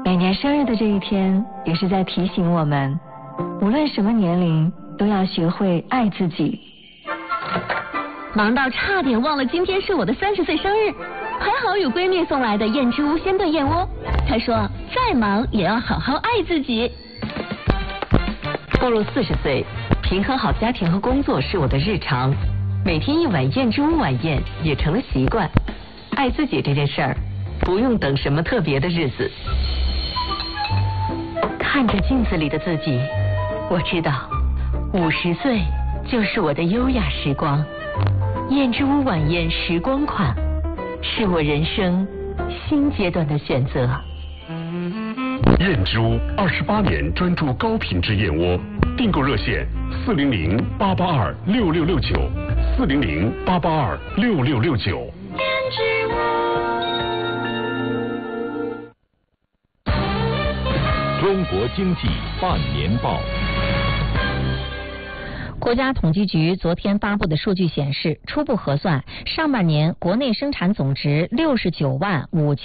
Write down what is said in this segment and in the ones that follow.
每年生日的这一天，也是在提醒我们，无论什么年龄，都要学会爱自己。 忙到差点忘了今天是我的30岁生日，还好有闺蜜送来的燕之屋鲜炖燕窝。她说，再忙也要好好爱自己。 步入40岁，平衡好家庭和工作是我的日常，每天一碗燕之屋晚宴也成了习惯。爱自己这件事儿，不用等什么特别的日子。看着镜子里的自己，我知道50岁就是我的优雅时光。燕之屋晚宴时光款，是我人生新阶段的选择。 燕之屋28年专注高品质燕窝，订购热线400-882-6669，400-882-6669。 燕之屋。 中国经济半年报。 国家统计局昨天发布的数据显示，初步核算，上半年国内生产总值69万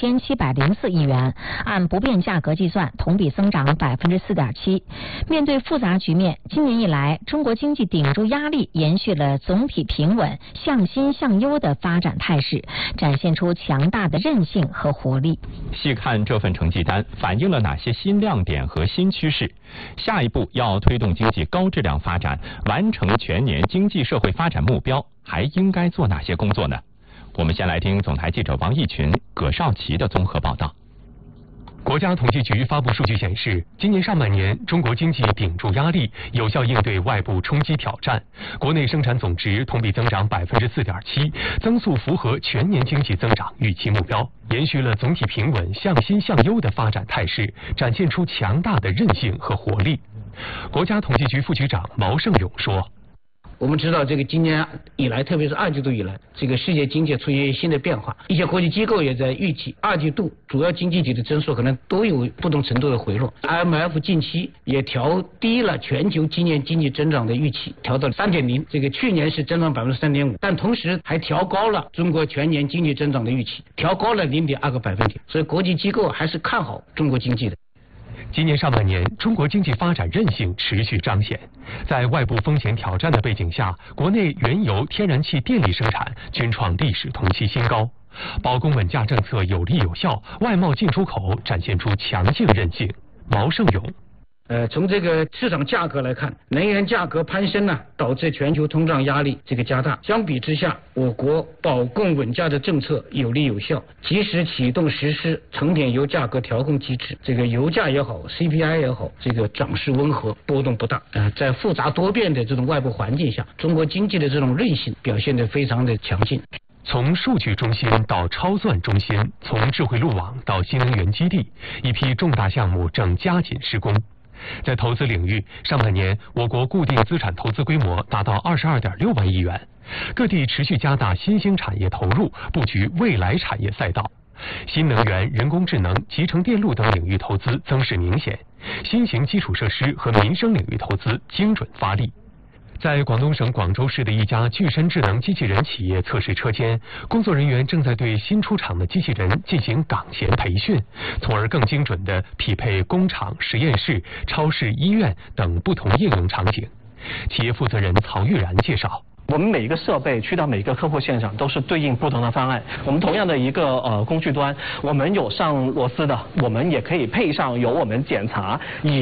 5704亿元，按不变价格计算，同比增长4.7%。面对复杂局面，今年以来，中国经济顶住压力，延续了总体平稳、向新向优的发展态势，展现出强大的韧性和活力。 细看这份成绩单，反映了哪些新亮点和新趋势？下一步要推动经济高质量发展，完成全年经济社会发展目标，还应该做哪些工作呢？我们先来听总台记者王义群、葛少奇的综合报道。 国家统计局发布数据显示，今年上半年中国经济顶住压力，有效应对外部冲击挑战，国内生产总值同比增长4.7%，增速符合全年经济增长预期目标，延续了总体平稳、向新向优的发展态势，展现出强大的韧性和活力。国家统计局副局长毛盛勇说， 我们知道这个今年以来，特别是2季度以来，这个世界经济出现新的变化，一些国际机构也在预计2季度主要经济体的增速可能都有不同程度的回落。IMF 近期也调低了全球今年经济增长的预期，调到3.0，这个去年是增长3.5%，但同时还调高了中国全年经济增长的预期，调高了0.2个百分点，所以国际机构还是看好中国经济的。 今年上半年，中国经济发展韧性持续彰显。在外部风险挑战的背景下，国内原油、天然气、电力生产均创历史同期新高，保供稳价政策有力有效，外贸进出口展现出强劲韧性。毛盛勇。 从这个市场价格来看，能源价格攀升呢，导致全球通胀压力加大。相比之下，我国保供稳价的政策有力有效，及时启动实施成品油价格调控机制，油价也好 ，CPI 也好，涨势温和，波动不大。在复杂多变的这种外部环境下，中国经济的这种韧性表现得非常的强劲。 从数据中心到超算中心，从智慧路网到新能源基地，一批重大项目正加紧施工。在投资领域，上半年我国固定资产投资规模达到22.6万亿元，各地持续加大新兴产业投入，布局未来产业赛道。新能源、人工智能、集成电路等领域投资增势明显，新型基础设施和民生领域投资精准发力。在广东省广州市的一家具身智能机器人企业测试车间，工作人员正在对新出厂的机器人进行岗前培训，从而更精准地匹配工厂、实验室、超市、医院等不同应用场景。企业负责人曹玉然介绍， 我们每一个设备去到每个客户现场都是对应不同的方案。我们同样的一个工具端，我们有上螺丝的，我们也可以配上由我们检查以